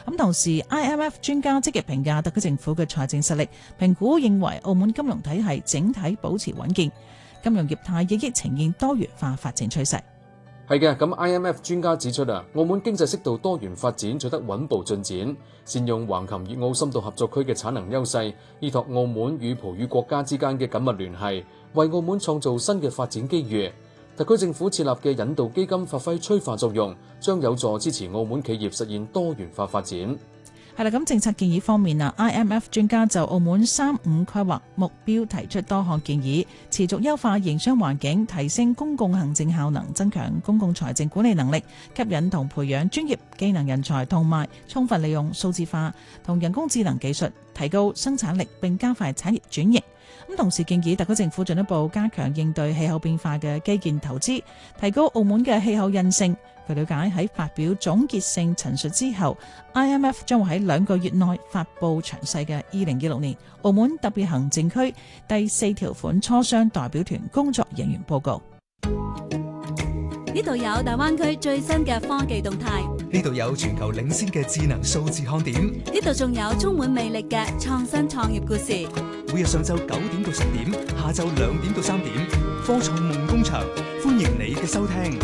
咁同時 IMF 專家積極評價特區政府嘅財政實力，評估認為澳門金融體系整體保持穩健，金融業態亦呈現多元化發展趨勢。 係嘅，咁 IMF 專家指出澳門經濟適度多元發展取得穩步進展，善用橫琴粵澳深度合作區嘅產能優勢，依託澳門與葡語國家之間嘅緊密聯繫，為澳門創造新嘅發展機遇。特區政府設立嘅引導基金發揮催化作用，將有助支持澳門企業實現多元化發展。 係啦，咁政策建議方面IMF 專家就澳門3-5規劃目標提出多項建議，持續優化營商環境，提升公共行政效能，增強公共財政管理能力，吸引同培養專業技能人才，同埋充分利用數字化同人工智能技術，提高生產力並加快產業轉型。咁同時建議特區政府進一步加強應對氣候變化嘅基建投資，提高澳門嘅氣候韌性。據了解，喺發表總結性陳述之後， IMF 將會喺2個月內發布詳細嘅2026年澳門特別行政區第4條款磋商代表團工作人員報告。 呢度有大灣區最新嘅科技動態， 呢度有全球領先嘅智能數字看點， 呢度仲有充滿魅力嘅創新創業故事。 每日上晝9點到10點，下晝2點到3點，科創夢工場，歡迎你嘅收聽。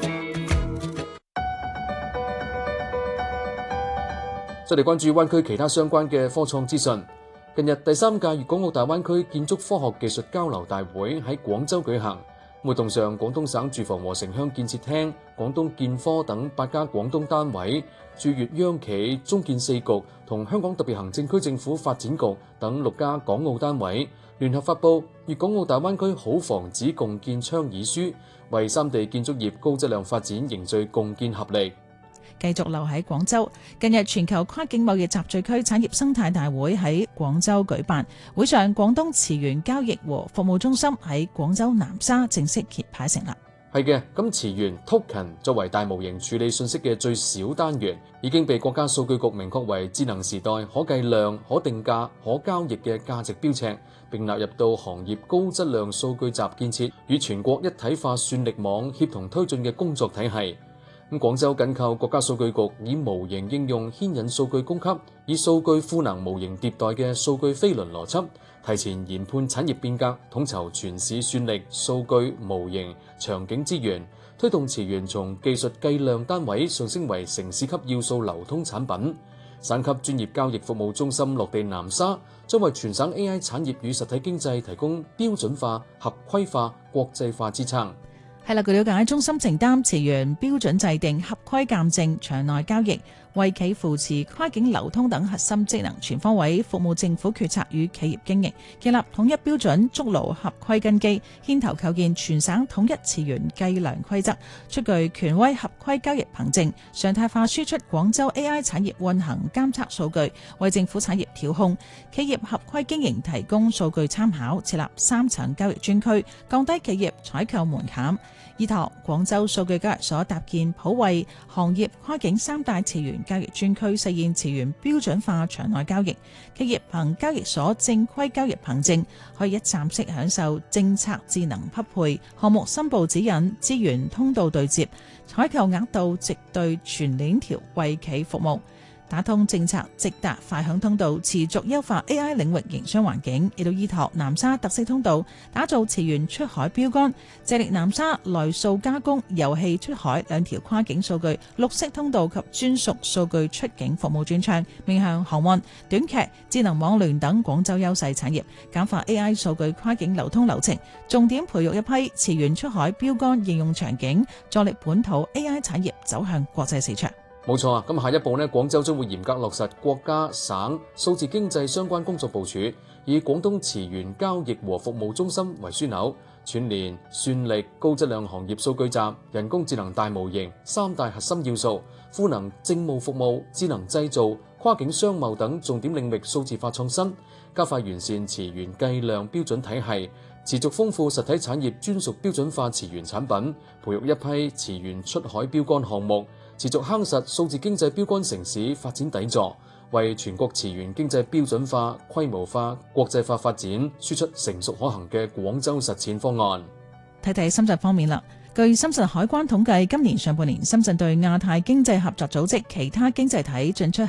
再嚟關注灣區其他相關嘅科創資訊。近日第3屆粵港澳大灣區建築科學技術交流大會喺廣州舉行。活動上，廣東省住房和城鄉建設廳、廣東建科等8家廣東單位、駐粵央企、中建4局同香港特別行政區政府發展局等6家港澳單位聯合發布《粵港澳大灣區好房子共建倡議書》，為3地建築業高質量發展凝聚共建合力。 繼續留喺廣州，近日全球跨境貿易集聚區產業生態大會喺廣州舉辦，會上廣東池源交易和服務中心喺廣州南沙正式揭牌成立。 係嘅，咁池源 Token 作為大模型處理信息嘅最小單元，已經被國家數據局明確為智能時代可計量、可定價、可交易嘅價值標尺，並納入到行業高質量數據集建設與全國一體化算力網協同推進嘅工作體系。咁廣州緊靠國家數據局以模型應用牽引數據供給，以數據賦能模型迭代嘅數據飛輪邏輯，提前研判產業變革，統籌全市算力、數據、模型、場景資源，推動池源從技術計量單位上升為城市級要素流通產品。省級專業交易服務中心落地南沙，將為全省 AI 產業與實體經濟提供標準化、合規化、國際化支撐。 係啦，據了解，中心承擔池源標準制定、合規鑑證、場內交易、為企扶持、跨境流通等核心職能，全方位服務政府決策與企業經營，建立統一標準，築牢合規根基，牽頭構建全省統一池源計量規則，出具權威合規交易憑證，常態化輸出廣州 AI 產業運行監測數據，為政府產業調控、企業合規經營提供數據參考，設立3層交易專區，降低企業採購門檻。依託廣州數據交易所搭建普惠行業跨境3大池源交易專區，實現池源標準化場內交易。企業憑交易所正規交易憑證，可以一站式享受政策智能匹配、項目申報指引、資源通道對接、採購額度直對全鏈條為企服務。打通政策直達快響通道，持續優化 AI 領域營商環境，亦都依託南沙特色通道，打造池源出海標杆，借力南沙來數加工、油氣出海2條跨境數據綠色通道及專屬數據出境服務專窗，面向航運、短劇、智能網聯等廣州優勢產業，簡化 AI 數據跨境流通流程，重點培育一批池源出海標杆應用場景，助力本土 AI 產業走向國際市場。 冇錯啊！咁下一步呢，廣州將會嚴格落實國家、省數字經濟相關工作部署，以廣東池源交易和服務中心為樞紐，串聯算力、高質量行業數據集、人工智能大模型3大核心要素，賦能政務服務、智能製造、跨境商貿等重點領域數字化創新，加快完善池源計量標準體系，持續豐富實體產業專屬標準化池源產品，培育一批池源出海標杆項目，持續夯實數字經濟標杆城市發展底座，為全國池源經濟標準化、規模化、國際化發展輸出成熟可行嘅廣州實踐方案。 睇睇深圳方面啦。據深圳海關統計，今年上半年深圳對亞太經濟合作組織其他經濟體進出